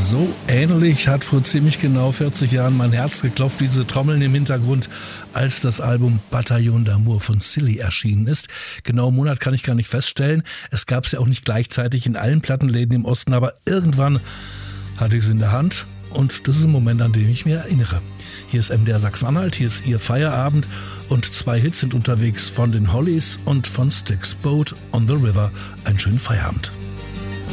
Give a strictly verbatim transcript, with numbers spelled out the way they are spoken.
So ähnlich hat vor ziemlich genau vierzig Jahren mein Herz geklopft, diese Trommeln im Hintergrund, als das Album Bataillon d'Amour von Silly erschienen ist. Genau einen Monat kann ich gar nicht feststellen. Es gab es ja auch nicht gleichzeitig in allen Plattenläden im Osten, aber irgendwann hatte ich es in der Hand und das ist ein Moment, an den ich mich erinnere. Hier ist M D R Sachsen-Anhalt, hier ist Ihr Feierabend und zwei Hits sind unterwegs von den Hollies und von Styx, Boat on the River. Einen schönen Feierabend.